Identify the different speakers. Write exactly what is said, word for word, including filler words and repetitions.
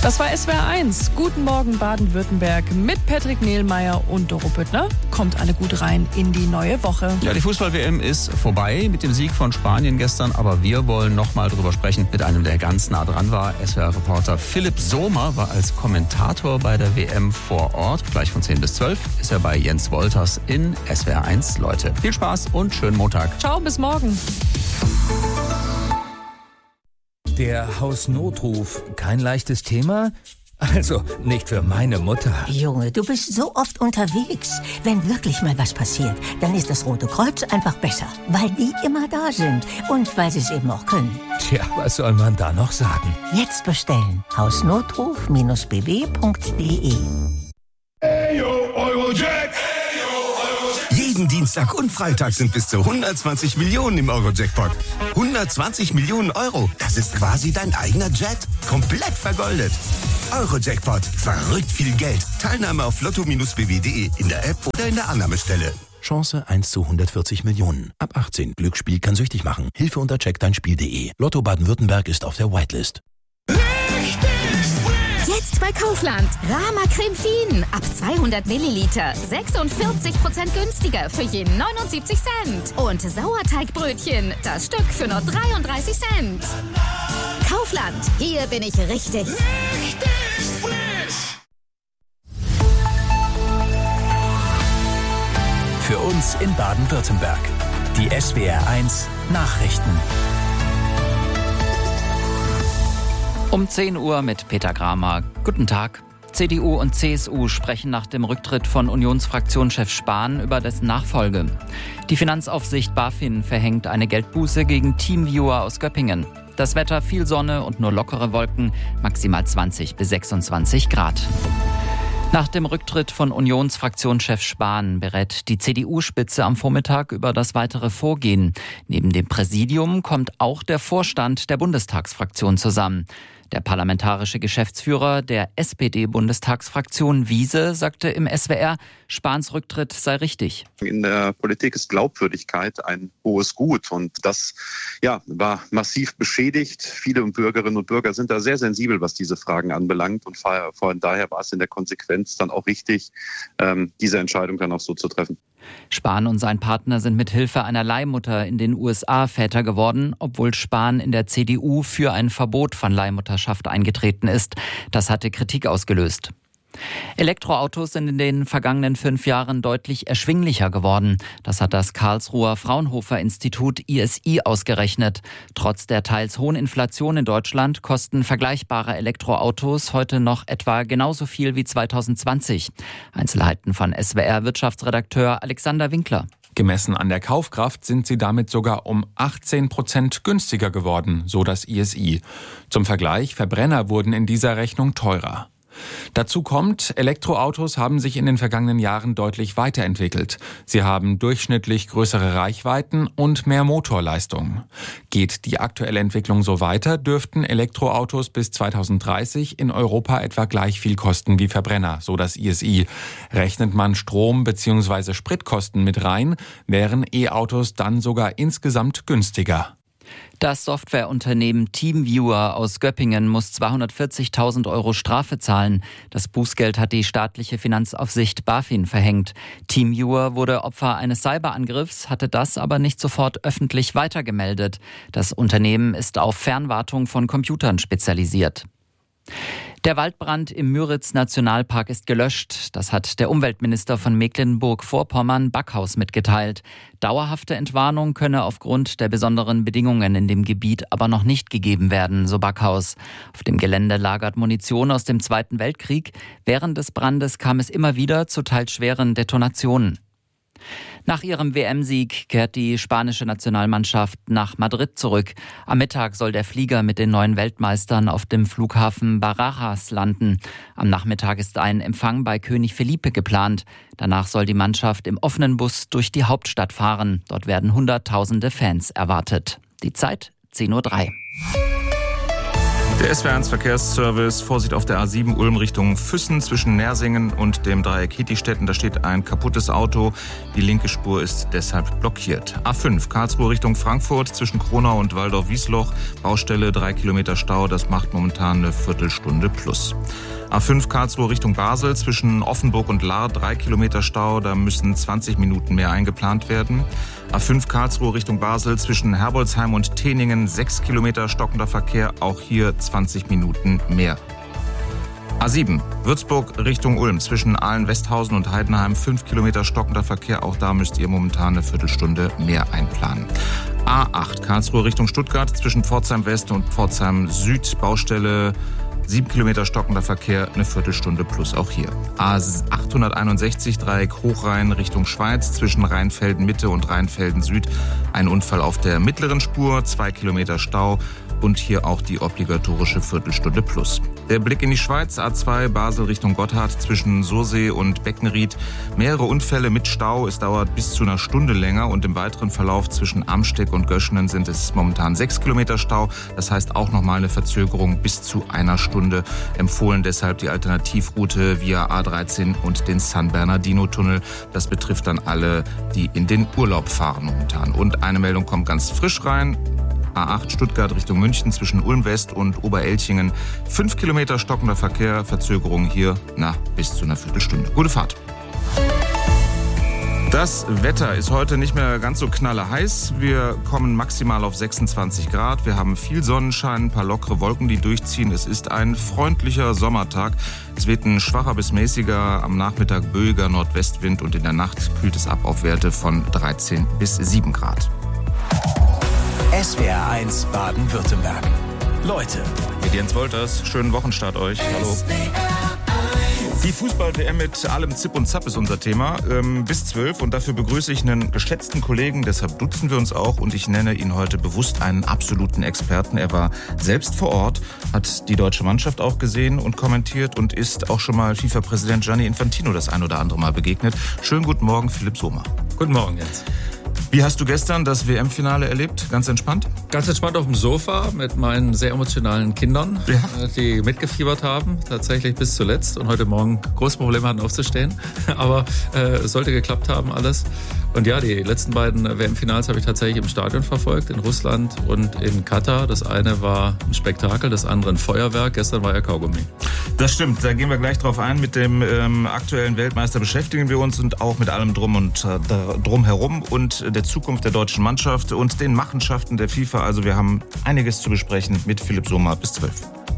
Speaker 1: Das war S W R eins. Guten Morgen Baden-Württemberg mit Patrick Nehlmeier und Doro Büttner. Kommt alle gut rein in die neue Woche.
Speaker 2: Ja, die Fußball-W M ist vorbei mit dem Sieg von Spanien gestern. Aber wir wollen noch mal drüber sprechen mit einem, der ganz nah dran war. S W R-Reporter Philipp Sohmer war als Kommentator bei der W M vor Ort. Gleich von zehn bis zwölf ist er bei Jens Wolters in S W R eins. Leute, viel Spaß und schönen Montag.
Speaker 1: Ciao, bis morgen.
Speaker 3: Der Hausnotruf, kein leichtes Thema? Also, nicht für meine Mutter.
Speaker 4: Junge, du bist so oft unterwegs. Wenn wirklich mal was passiert, dann ist das Rote Kreuz einfach besser. Weil die immer da sind und weil sie es eben auch können.
Speaker 3: Tja, was soll man da noch sagen?
Speaker 4: Jetzt bestellen. hausnotruf Bindestrich b w Punkt d e.
Speaker 5: Hey, yo, Eurojack!
Speaker 6: Jeden Dienstag und Freitag sind bis zu hundertzwanzig Millionen im Euro-Jackpot. hundertzwanzig Millionen Euro, das ist quasi dein eigener Jet. Komplett vergoldet. Euro-Jackpot, verrückt viel Geld. Teilnahme auf lotto Bindestrich b w Punkt d e in der App oder in der Annahmestelle.
Speaker 7: Chance eins zu hundertvierzig Millionen. Ab achtzehn. Glücksspiel kann süchtig machen. Hilfe unter check dein Spiel Punkt d e. Lotto Baden-Württemberg ist auf der Whitelist.
Speaker 8: Jetzt bei Kaufland. Rama Creme Fien. Ab zweihundert Milliliter. sechsundvierzig Prozent günstiger für je neunundsiebzig Cent. Und Sauerteigbrötchen. Das Stück für nur dreiunddreißig Cent. Kaufland. Hier bin ich richtig.
Speaker 5: Richtig frisch!
Speaker 3: Für uns in Baden-Württemberg. Die S W R eins Nachrichten.
Speaker 9: Um zehn Uhr mit Peter Kramer. Guten Tag. C D U und C S U sprechen nach dem Rücktritt von Unionsfraktionschef Spahn über dessen Nachfolge. Die Finanzaufsicht BaFin verhängt eine Geldbuße gegen Teamviewer aus Göppingen. Das Wetter viel Sonne und nur lockere Wolken, maximal zwanzig bis sechsundzwanzig Grad. Nach dem Rücktritt von Unionsfraktionschef Spahn berät die C D U-Spitze am Vormittag über das weitere Vorgehen. Neben dem Präsidium kommt auch der Vorstand der Bundestagsfraktion zusammen. Der parlamentarische Geschäftsführer der S P D-Bundestagsfraktion Wiese sagte im S W R, Spahns Rücktritt sei richtig.
Speaker 10: In der Politik ist Glaubwürdigkeit ein hohes Gut und das ja, war massiv beschädigt. Viele Bürgerinnen und Bürger sind da sehr sensibel, was diese Fragen anbelangt und von daher war es in der Konsequenz dann auch richtig, diese Entscheidung dann auch so zu treffen.
Speaker 9: Spahn und sein Partner sind mit Hilfe einer Leihmutter in den U S A Väter geworden, obwohl Spahn in der C D U für ein Verbot von Leihmutterschaft eingetreten ist. Das hatte Kritik ausgelöst. Elektroautos sind in den vergangenen fünf Jahren deutlich erschwinglicher geworden. Das hat das Karlsruher Fraunhofer-Institut I S I ausgerechnet. Trotz der teils hohen Inflation in Deutschland kosten vergleichbare Elektroautos heute noch etwa genauso viel wie zweitausendzwanzig. Einzelheiten von S W R-Wirtschaftsredakteur Alexander Winkler.
Speaker 11: Gemessen an der Kaufkraft sind sie damit sogar um achtzehn Prozent günstiger geworden, so das I S I. Zum Vergleich, Verbrenner wurden in dieser Rechnung teurer. Dazu kommt, Elektroautos haben sich in den vergangenen Jahren deutlich weiterentwickelt. Sie haben durchschnittlich größere Reichweiten und mehr Motorleistung. Geht die aktuelle Entwicklung so weiter, dürften Elektroautos bis zweitausenddreißig in Europa etwa gleich viel kosten wie Verbrenner, so das I S I. Rechnet man Strom- bzw. Spritkosten mit rein, wären E-Autos dann sogar insgesamt günstiger.
Speaker 9: Das Softwareunternehmen Teamviewer aus Göppingen muss zweihundertvierzigtausend Euro Strafe zahlen. Das Bußgeld hat die staatliche Finanzaufsicht BaFin verhängt. Teamviewer wurde Opfer eines Cyberangriffs, hatte das aber nicht sofort öffentlich weitergemeldet. Das Unternehmen ist auf Fernwartung von Computern spezialisiert. Der Waldbrand im Müritz-Nationalpark ist gelöscht. Das hat der Umweltminister von Mecklenburg-Vorpommern Backhaus mitgeteilt. Dauerhafte Entwarnung könne aufgrund der besonderen Bedingungen in dem Gebiet aber noch nicht gegeben werden, so Backhaus. Auf dem Gelände lagert Munition aus dem Zweiten Weltkrieg. Während des Brandes kam es immer wieder zu teils schweren Detonationen. Nach ihrem W M-Sieg kehrt die spanische Nationalmannschaft nach Madrid zurück. Am Mittag soll der Flieger mit den neuen Weltmeistern auf dem Flughafen Barajas landen. Am Nachmittag ist ein Empfang bei König Felipe geplant. Danach soll die Mannschaft im offenen Bus durch die Hauptstadt fahren. Dort werden Hunderttausende Fans erwartet. Die Zeit zehn Uhr drei.
Speaker 12: Der S W R eins Verkehrsservice, Vorsicht auf der A sieben Ulm Richtung Füssen zwischen Nersingen und dem Dreieck Hetistetten. Da steht ein kaputtes Auto. Die linke Spur ist deshalb blockiert. A fünf Karlsruhe Richtung Frankfurt zwischen Kronau und Waldorf-Wiesloch. Baustelle, drei Kilometer Stau. Das macht momentan eine Viertelstunde plus. A fünf Karlsruhe Richtung Basel zwischen Offenburg und Lahr, drei Kilometer Stau. Da müssen zwanzig Minuten mehr eingeplant werden. A fünf Karlsruhe Richtung Basel zwischen Herbolzheim und Teningen, sechs Kilometer stockender Verkehr. Auch hier zwanzig Minuten mehr. A sieben Würzburg Richtung Ulm zwischen Ahlen-Westhausen und Heidenheim, fünf Kilometer stockender Verkehr. Auch da müsst ihr momentan eine Viertelstunde mehr einplanen. A acht Karlsruhe Richtung Stuttgart zwischen Pforzheim West und Pforzheim Süd, Baustelle, sieben Kilometer stockender Verkehr, eine Viertelstunde plus auch hier. A achthunderteinundsechzig Dreieck Hochrhein Richtung Schweiz zwischen Rheinfelden Mitte und Rheinfelden Süd. Ein Unfall auf der mittleren Spur, zwei Kilometer Stau und hier auch die obligatorische Viertelstunde plus. Der Blick in die Schweiz, A zwei Basel Richtung Gotthard zwischen Sursee und Beckenried. Mehrere Unfälle mit Stau, es dauert bis zu einer Stunde länger und im weiteren Verlauf zwischen Amsteeg und Göschenen sind es momentan sechs Kilometer Stau. Das heißt auch nochmal eine Verzögerung bis zu einer Stunde. Empfohlen deshalb die Alternativroute via A dreizehn und den San Bernardino-Tunnel. Das betrifft dann alle, die in den Urlaub fahren momentan. Und eine Meldung kommt ganz frisch rein. A acht Stuttgart Richtung München zwischen Ulm West und Oberelchingen. Fünf Kilometer stockender Verkehr, Verzögerung hier na, bis zu einer Viertelstunde. Gute Fahrt. Das Wetter ist heute nicht mehr ganz so knalleheiß. Wir kommen maximal auf sechsundzwanzig Grad. Wir haben viel Sonnenschein, ein paar lockere Wolken, die durchziehen. Es ist ein freundlicher Sommertag. Es weht ein schwacher bis mäßiger, am Nachmittag böiger Nordwestwind und in der Nacht kühlt es ab auf Werte von dreizehn bis sieben Grad.
Speaker 13: S W R eins Baden-Württemberg. Leute.
Speaker 12: Mit Jens Wolters. Schönen Wochenstart euch. Hallo. Die Fußball-W M mit allem Zip und Zap ist unser Thema. Ähm, bis zwölf. Und dafür begrüße ich einen geschätzten Kollegen. Deshalb duzen wir uns auch. Und ich nenne ihn heute bewusst einen absoluten Experten. Er war selbst vor Ort, hat die deutsche Mannschaft auch gesehen und kommentiert und ist auch schon mal FIFA-Präsident Gianni Infantino das ein oder andere Mal begegnet. Schönen guten Morgen, Philipp Sohmer.
Speaker 14: Guten Morgen, Jens.
Speaker 12: Wie hast du gestern das W M-Finale erlebt? Ganz entspannt?
Speaker 14: Ganz entspannt auf dem Sofa mit meinen sehr emotionalen Kindern, ja. die mitgefiebert haben, tatsächlich bis zuletzt und heute Morgen große Probleme hatten aufzustehen. Aber äh, es sollte geklappt haben alles. Und ja, die letzten beiden W M-Finals habe ich tatsächlich im Stadion verfolgt, in Russland und in Katar. Das eine war ein Spektakel, das andere ein Feuerwerk. Gestern war ja Kaugummi.
Speaker 12: Das stimmt, da gehen wir gleich drauf ein. Mit dem ähm, aktuellen Weltmeister beschäftigen wir uns und auch mit allem drum und äh, drum herum und der Zukunft der deutschen Mannschaft und den Machenschaften der FIFA. Also wir haben einiges zu besprechen mit Philipp Sohmer bis zwölf.